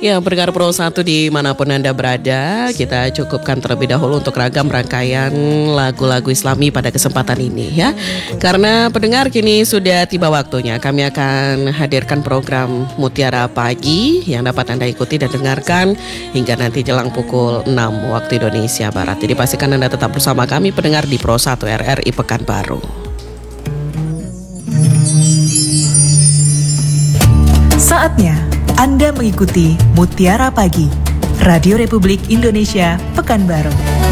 Ya, pendengar Pro 1 dimanapun Anda berada, kita cukupkan terlebih dahulu untuk ragam rangkaian lagu-lagu Islami pada kesempatan ini ya. Karena pendengar kini sudah tiba waktunya, kami akan hadirkan program Mutiara Pagi yang dapat Anda ikuti dan dengarkan hingga nanti jelang pukul 6 waktu Indonesia Barat. Jadi pastikan Anda tetap bersama kami pendengar di Pro 1 RRI Pekanbaru. Saatnya Anda mengikuti Mutiara Pagi, Radio Republik Indonesia, Pekanbaru.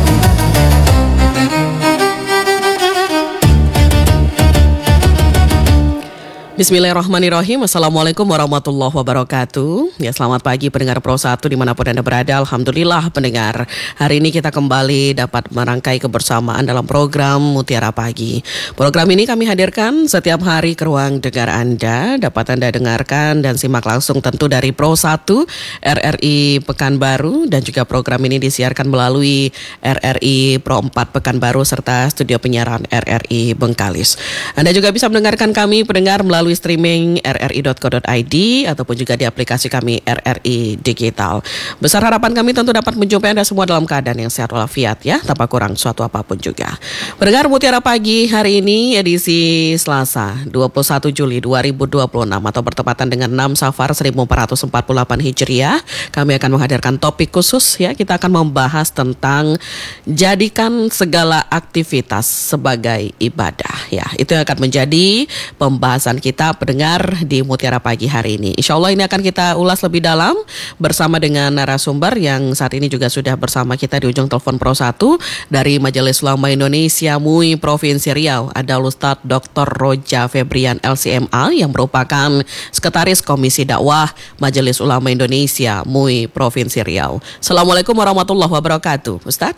Bismillahirrahmanirrahim. Assalamualaikum warahmatullahi wabarakatuh. Ya, selamat pagi pendengar Pro 1 dimanapun Anda berada. Alhamdulillah pendengar, hari ini kita kembali dapat merangkai kebersamaan dalam program Mutiara Pagi. Program ini kami hadirkan setiap hari ke ruang dengar Anda. Dapat Anda dengarkan dan simak langsung tentu dari Pro 1 RRI Pekanbaru. Dan juga program ini disiarkan melalui RRI Pro 4 Pekanbaru serta studio penyiaran RRI Bengkalis. Anda juga bisa mendengarkan kami pendengar melalui streaming rri.co.id ataupun juga di aplikasi kami RRI Digital. Besar harapan kami tentu dapat menjumpai Anda semua dalam keadaan yang sehat walafiat ya, tanpa kurang suatu apapun juga. Pendengar Mutiara Pagi hari ini edisi Selasa 21 Juli 2026 atau bertepatan dengan 6 Safar 1448 Hijriah, kami akan menghadirkan topik khusus ya. Kita akan membahas tentang jadikan segala aktivitas sebagai ibadah ya. Itu yang akan menjadi pembahasan kita pendengar di Mutiara Pagi hari ini. Insya Allah ini akan kita ulas lebih dalam bersama dengan narasumber yang saat ini juga sudah bersama kita di ujung telepon Pro 1 dari Majelis Ulama Indonesia MUI Provinsi Riau. Ada Ustadz Dr. Roja Febrian LCMA yang merupakan Sekretaris Komisi Dakwah Majelis Ulama Indonesia MUI Provinsi Riau. Assalamualaikum warahmatullahi wabarakatuh, Ustadz.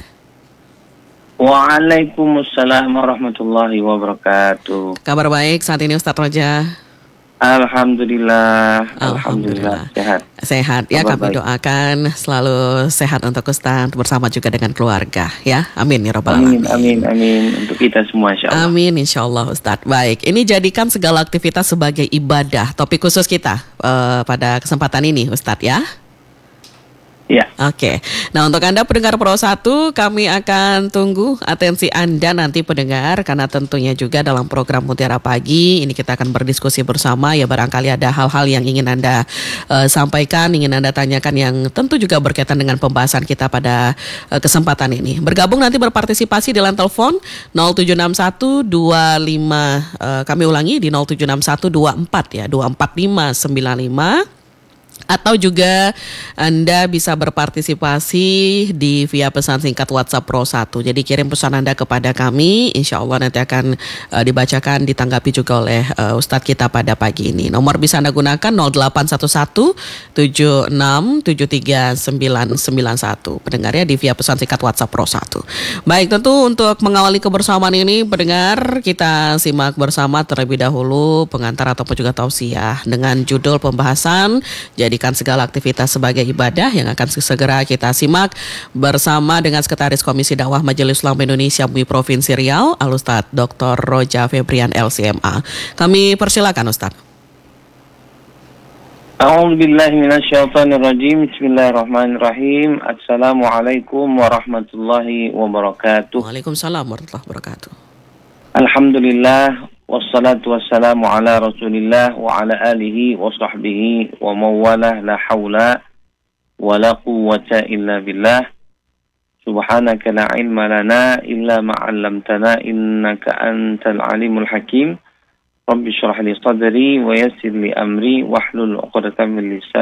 Waalaikumsalam warahmatullahi wabarakatuh. Kabar baik saat ini Ustadz Roja? Alhamdulillah sehat. Sehat ya, kami doakan selalu sehat untuk Ustadz bersama juga dengan keluarga ya. Amin ya rabbal alamin. Amin untuk kita semua insyaallah. Amin insyaallah Ustadz. Baik, ini jadikan segala aktivitas sebagai ibadah. Topik khusus kita pada kesempatan ini Ustadz ya. Ya. Oke. Nah, untuk Anda pendengar Pro 1, kami akan tunggu atensi Anda nanti pendengar, karena tentunya juga dalam program Mutiara Pagi ini kita akan berdiskusi bersama ya, barangkali ada hal-hal yang ingin Anda sampaikan, ingin Anda tanyakan yang tentu juga berkaitan dengan pembahasan kita pada kesempatan ini. Bergabung nanti berpartisipasi di line telepon 0761 25 kami ulangi di 0761 24 ya 24595. Atau juga Anda bisa berpartisipasi di via pesan singkat WhatsApp Pro 1. Jadi kirim pesan Anda kepada kami, insya Allah nanti akan dibacakan, ditanggapi juga oleh Ustadz kita pada pagi ini. Nomor bisa Anda gunakan 0811 76 73 991. Pendengarnya di via pesan singkat WhatsApp Pro 1. Baik, tentu untuk mengawali kebersamaan ini pendengar, kita simak bersama terlebih dahulu pengantar ataupun juga tausiah dengan judul pembahasan jadikan segala aktivitas sebagai ibadah yang akan segera kita simak bersama dengan Sekretaris Komisi Dakwah Majelis Ulama Indonesia MUI Provinsi Riau, Al-Ustadz Dr. Roja Febrian LCMA. Kami persilakan Ustadz. A'udzubillahi minasyaitonirrajim. Bismillahirrahmanirrahim. Assalamualaikum warahmatullahi wabarakatuh. Waalaikumsalam warahmatullahi wabarakatuh. Alhamdulillah. Wassalatu wassalamu ala rasulillah wa ala alihi wa sahbihi wa mawalah la hawla wa la quwwata illa billah. Subhanaka la ilma lana illa ma'allamtana innaka antal alimul hakim. Rabbi syrah li sadri wa yassir li amri wahlul 'uqdatam min lisani